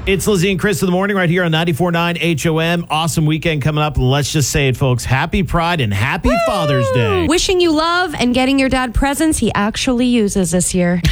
It's Lizzie and Chris in the morning right here on 94.9 HOM. Awesome weekend coming up. Let's just say it, folks. Happy Pride and happy Father's Day. Wishing you love and getting your dad presents he actually uses this year.